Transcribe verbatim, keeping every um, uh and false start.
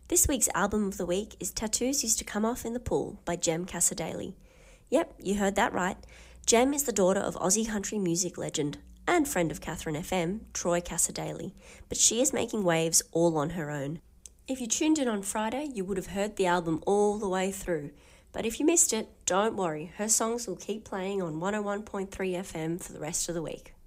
This week's album of the week is Tattoos Used to Come Off in the Pool by Jem Cassar-Daley. Yep, you heard that right. Jem is the daughter of Aussie country music legend and friend of Catherine F M, Troy Cassar-Daley, but she is making waves all on her own. If you tuned in on Friday, you would have heard the album all the way through, but if you missed it, don't worry, her songs will keep playing on one oh one point three F M for the rest of the week.